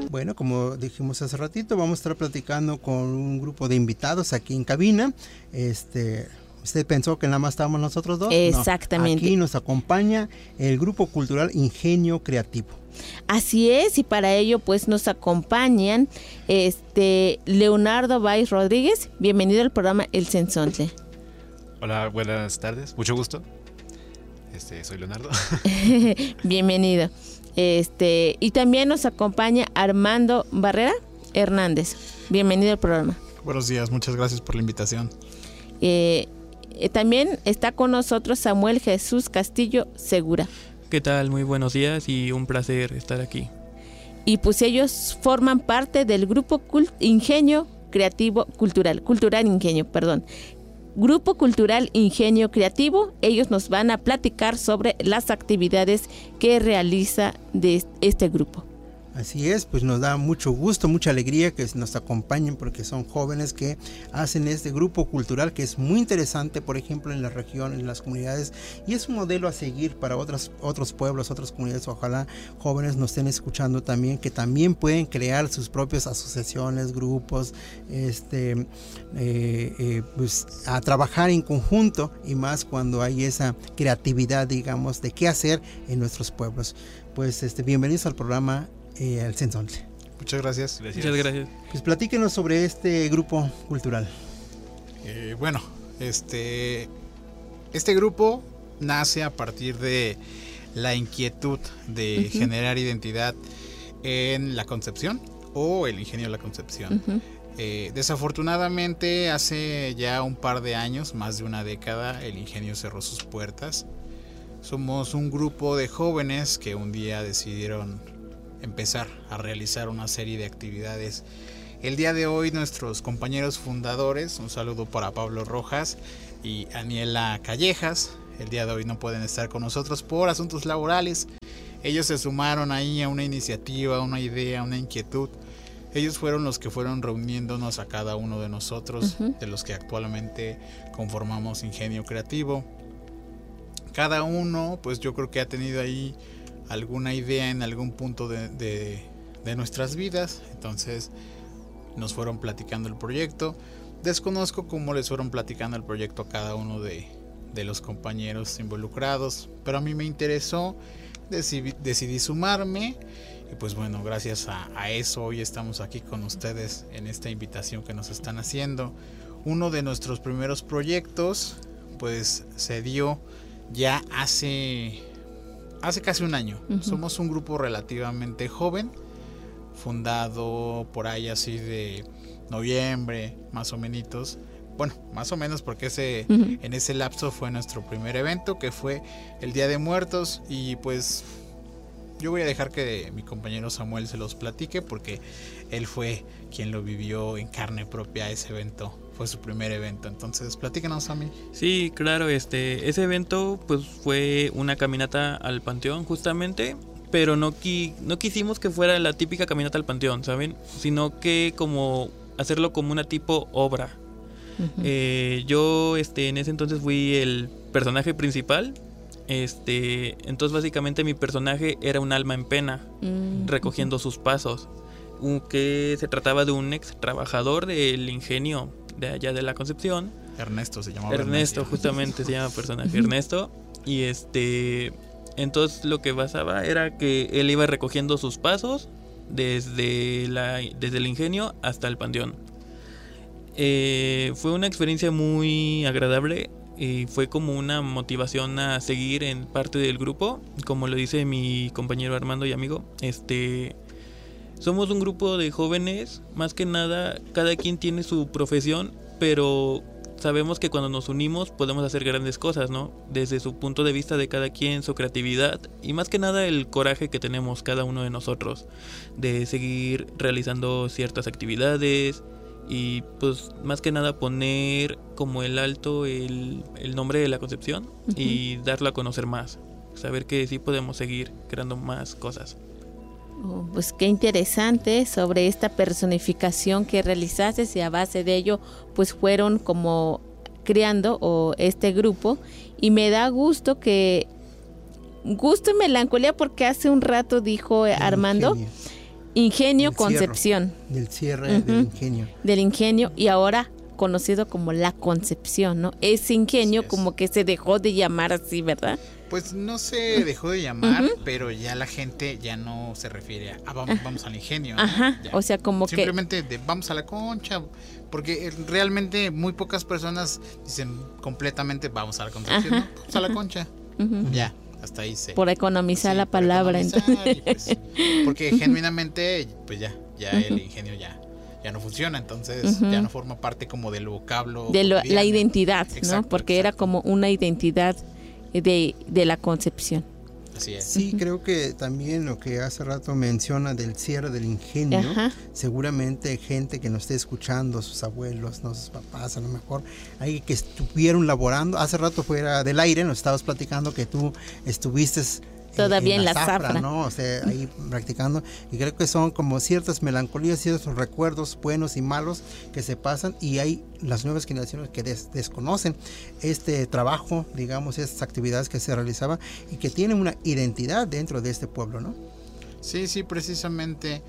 Bueno, como dijimos hace ratito, vamos a estar platicando con un grupo de invitados aquí en cabina. ¿Usted pensó que nada más estábamos nosotros dos? Exactamente. No, aquí nos acompaña el Grupo Cultural Ingenio Creativo. Así es, y para ello pues nos acompañan Leonardo Valls Rodríguez. Bienvenido al programa El Sensontle. Hola, buenas tardes, mucho gusto. Soy Leonardo. Bienvenido. Y también nos acompaña Armando Barrera Hernández. Bienvenido al programa. Buenos días, muchas gracias por la invitación. También está con nosotros Samuel Jesús Castillo Segura. ¿Qué tal? Muy buenos días y un placer estar aquí. Y pues ellos forman parte del Grupo Ingenio Creativo Cultural Ingenio, perdón. Grupo Cultural Ingenio Creativo. Ellos nos van a platicar sobre las actividades que realiza de este grupo. Así es, pues nos da mucho gusto, mucha alegría que nos acompañen porque son jóvenes que hacen este grupo cultural que es muy interesante, por ejemplo, en la región, en las comunidades, y es un modelo a seguir para otros pueblos, otras comunidades. Ojalá jóvenes nos estén escuchando también, que también pueden crear sus propias asociaciones, grupos, pues a trabajar en conjunto, y más cuando hay esa creatividad, digamos, de qué hacer en nuestros pueblos. Pues bienvenidos al programa El Sensontle. Muchas gracias. Muchas gracias. Pues platíquenos sobre este grupo cultural. Este grupo nace a partir de la inquietud de generar identidad en la Concepción o el Ingenio de la Concepción. Desafortunadamente, hace ya un par de años, más de una década, el Ingenio cerró sus puertas. Somos un grupo de jóvenes que un día decidieron empezar a realizar una serie de actividades. El día de hoy nuestros compañeros fundadores, un saludo para Pablo Rojas y Aniela Callejas, el día de hoy no pueden estar con nosotros por asuntos laborales. Ellos se sumaron ahí a una iniciativa, una idea, una inquietud. Ellos fueron los que fueron reuniéndonos a cada uno de nosotros, de los que actualmente conformamos Ingenio Creativo. Cada uno, pues yo creo que ha tenido ahí alguna idea en algún punto de nuestras vidas. Entonces nos fueron platicando el proyecto. Desconozco cómo les fueron platicando el proyecto a cada uno de los compañeros involucrados, pero a mí me interesó, decidí sumarme, y pues bueno, gracias a eso hoy estamos aquí con ustedes en esta invitación que nos están haciendo. Uno de nuestros primeros proyectos pues se dio ya hace casi un año. Somos un grupo relativamente joven, fundado por ahí así de noviembre, más o menos. Bueno, más o menos porque en ese lapso fue nuestro primer evento, que fue el Día de Muertos. Y pues yo voy a dejar que mi compañero Samuel se los platique, porque él fue quien lo vivió en carne propia ese evento. Fue su primer evento, entonces platícanos a mí. Sí, claro, ese evento pues fue una caminata al panteón justamente, pero no quisimos que fuera la típica caminata al panteón, ¿saben? Sino que como hacerlo como una tipo obra. Yo en ese entonces fui el personaje principal. Entonces básicamente mi personaje era un alma en pena, recogiendo sus pasos, que se trataba de un ex trabajador del ingenio de allá de la Concepción. Ernesto se llamaba. Ernesto, justamente se llama personaje Ernesto. Y entonces lo que pasaba era que él iba recogiendo sus pasos desde el ingenio hasta el panteón. Fue una experiencia muy agradable y fue como una motivación a seguir en parte del grupo. Como lo dice mi compañero Armando y amigo, somos un grupo de jóvenes, más que nada, cada quien tiene su profesión, pero sabemos que cuando nos unimos podemos hacer grandes cosas, ¿no? Desde su punto de vista de cada quien, su creatividad y más que nada el coraje que tenemos cada uno de nosotros de seguir realizando ciertas actividades y pues más que nada poner como el alto el nombre de la Concepción y darlo a conocer más, saber que sí podemos seguir creando más cosas. Pues qué interesante sobre esta personificación que realizaste, y a base de ello pues fueron como creando este grupo, y me da gusto y melancolía porque hace un rato dijo Armando Ingenio El Concepción. Del cierre del ingenio. Del ingenio, y ahora conocido como La Concepción, ¿no? Ese ingenio Así es. como que se dejó de llamar así, ¿verdad? Pues no se dejó de llamar, pero ya la gente ya no se refiere a vamos al ingenio. ¿no? Ajá, Ya. o sea, como Simplemente vamos a la Concha, porque realmente muy pocas personas dicen completamente vamos a la Concepción, Ajá. ¿no? Vamos a la Concha. Ya, hasta ahí se... por economizar sí, la por palabra. economizar, y pues, porque genuinamente, pues ya el ingenio ya no funciona, entonces ya no forma parte como del vocablo. De la cotidiano. identidad, ¿no? Exacto, Porque era exacto. como una identidad de la Concepción. Así es. Sí, creo que también lo que hace rato menciona del cierre del ingenio, Ajá. seguramente gente que nos esté escuchando, sus abuelos, no sus papás, a lo mejor, hay que estuvieron laborando. Hace rato fuera del aire nos estabas platicando que tú estuviste Todavía en la zafra. ¿no? O sea, ahí practicando, y creo que son como ciertas melancolías, ciertos recuerdos buenos y malos que se pasan, y hay las nuevas generaciones que desconocen este trabajo, digamos, estas actividades que se realizaban y que tienen una identidad dentro de este pueblo, ¿no? Sí, precisamente,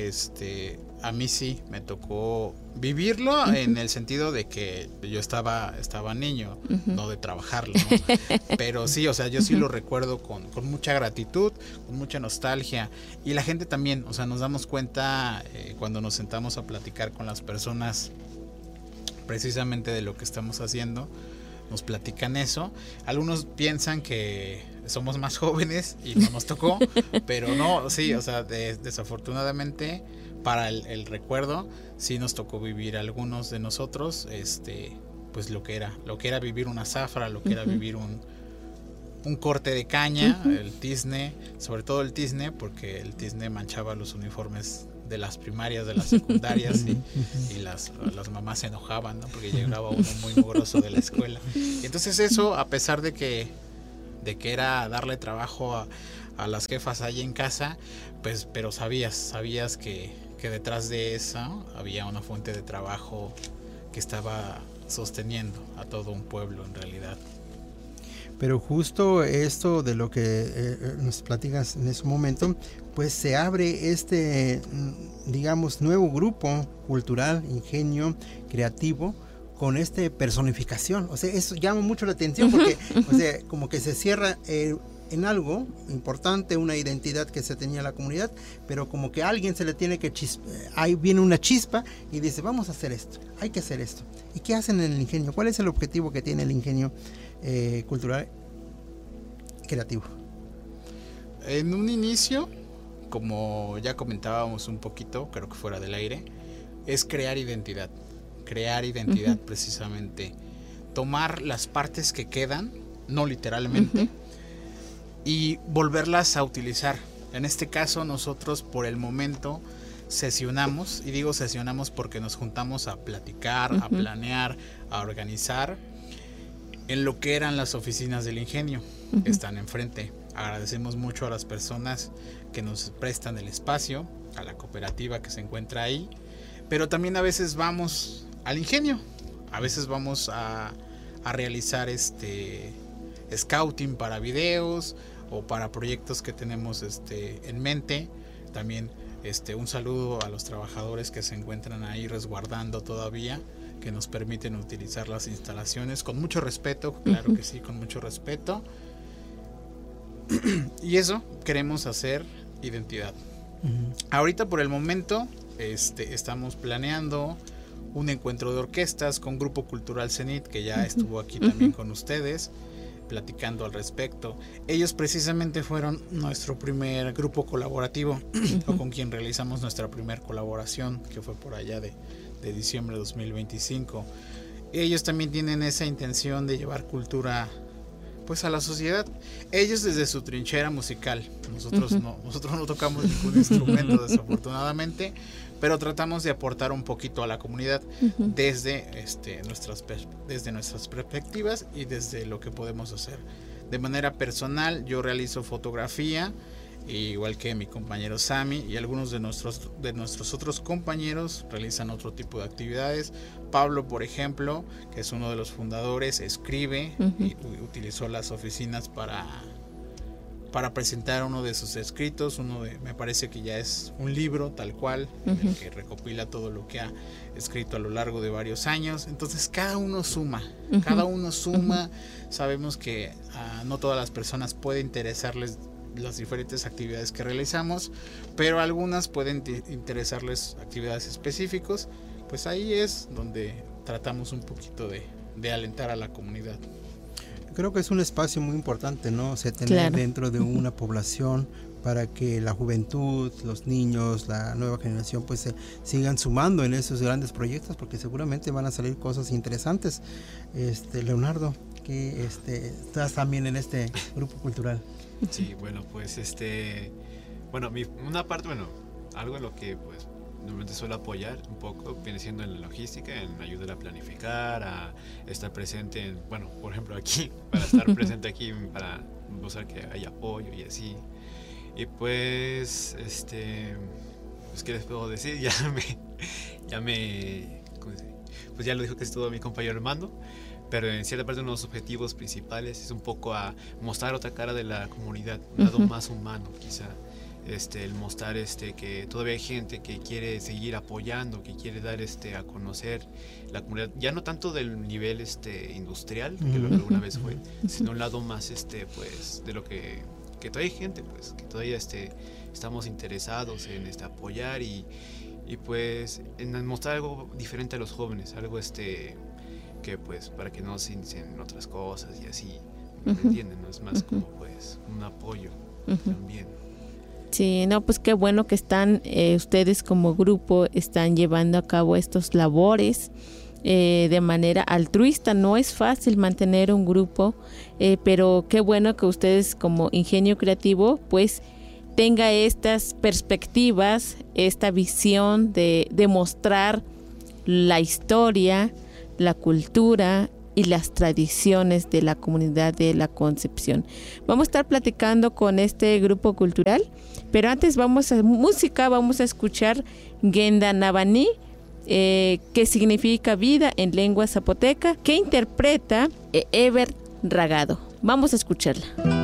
a mí sí me tocó vivirlo en el sentido de que yo estaba niño, no de trabajarlo, ¿no? Pero sí, o sea, yo sí lo recuerdo con mucha gratitud, con mucha nostalgia, y la gente también, o sea, nos damos cuenta cuando nos sentamos a platicar con las personas precisamente de lo que estamos haciendo, nos platican eso. Algunos piensan que somos más jóvenes y no nos tocó, pero no, sí, o sea, desafortunadamente para el recuerdo sí nos tocó vivir algunos de nosotros, pues lo que era vivir una zafra, lo que era vivir un corte de caña, el tizne, sobre todo el tizne, porque el tizne manchaba los uniformes de las primarias, de las secundarias, y las mamás se enojaban, ¿no? Porque llegaba uno muy mugroso de la escuela. Y entonces eso, a pesar de que era darle trabajo a las jefas ahí en casa, pues, pero sabías que detrás de eso había una fuente de trabajo que estaba sosteniendo a todo un pueblo en realidad. Pero justo esto de lo que nos platicas en ese momento, pues se abre digamos, nuevo grupo cultural, ingenio, creativo, con personificación. O sea, eso llama mucho la atención porque, o sea, como que se cierra en algo importante, una identidad que se tenía la comunidad, pero como que a alguien se le tiene que ahí viene una chispa y dice, vamos a hacer esto, hay que hacer esto. ¿Y qué hacen en el ingenio? ¿Cuál es el objetivo que tiene el ingenio cultural creativo? En un inicio, como ya comentábamos un poquito, creo que fuera del aire, es crear identidad precisamente, tomar las partes que quedan, no literalmente, y volverlas a utilizar. En este caso nosotros por el momento sesionamos, y digo sesionamos porque nos juntamos a platicar, a planear, a organizar en lo que eran las oficinas del ingenio que están enfrente. Agradecemos mucho a las personas que nos prestan el espacio, a la cooperativa que se encuentra ahí, pero también a veces vamos al ingenio, a veces vamos a realizar scouting para videos o para proyectos que tenemos en mente. También un saludo a los trabajadores que se encuentran ahí resguardando todavía, que nos permiten utilizar las instalaciones con mucho respeto, claro que sí, con mucho respeto. Y eso, queremos hacer identidad. Ahorita por el momento estamos planeando un encuentro de orquestas con Grupo Cultural Cenit, que ya estuvo aquí también con ustedes platicando al respecto. Ellos precisamente fueron nuestro primer grupo colaborativo o con quien realizamos nuestra primera colaboración, que fue por allá de diciembre de 2025. Ellos también tienen esa intención de llevar cultura pues a la sociedad. Ellos desde su trinchera musical, nosotros no tocamos ningún instrumento desafortunadamente, pero tratamos de aportar un poquito a la comunidad desde nuestras perspectivas y desde lo que podemos hacer. De manera personal, yo realizo fotografía, igual que mi compañero Sammy, y algunos de nuestros otros compañeros realizan otro tipo de actividades. Pablo, por ejemplo, que es uno de los fundadores, escribe y utilizó las oficinas para para presentar uno de sus escritos, me parece que ya es un libro tal cual, en el que recopila todo lo que ha escrito a lo largo de varios años. Entonces cada uno suma, sabemos que no todas las personas puede interesarles las diferentes actividades que realizamos, pero algunas pueden interesarles actividades específicas, pues ahí es donde tratamos un poquito de alentar a la comunidad. Creo que es un espacio muy importante, ¿no? O sea, tener dentro de una población para que la juventud, los niños, la nueva generación pues se sigan sumando en esos grandes proyectos, porque seguramente van a salir cosas interesantes. Leonardo, que estás también en este grupo cultural. Sí, bueno, pues una parte, algo en lo que pues normalmente suelo apoyar un poco viene siendo en la logística, en ayudar a planificar, a estar presente en, por ejemplo aquí, para estar presente aquí, para buscar que haya apoyo y así. Y pues, pues ¿qué les puedo decir? Pues ya lo dijo que es todo mi compañero Armando, pero en cierta parte uno de los objetivos principales es un poco a mostrar otra cara de la comunidad, un lado más humano quizá. El mostrar que todavía hay gente que quiere seguir apoyando, que quiere dar a conocer la comunidad, ya no tanto del nivel industrial, que lo que alguna vez fue, sino un lado más pues de lo que todavía hay gente, pues que todavía estamos interesados en apoyar y pues en mostrar algo diferente a los jóvenes, algo que pues para que no se inicien otras cosas y así, ¿me entienden? No es más como pues un apoyo también. Sí, no, pues qué bueno que están ustedes como grupo están llevando a cabo estos labores de manera altruista. No es fácil mantener un grupo, pero qué bueno que ustedes como Ingenio Creativo pues tenga estas perspectivas, esta visión de mostrar la historia, la cultura y las tradiciones de la comunidad de la Concepción. Vamos a estar platicando con este grupo cultural, pero antes vamos a escuchar Genda Navaní, que significa vida en lengua zapoteca, que interpreta Ever Ragado. Vamos a escucharla.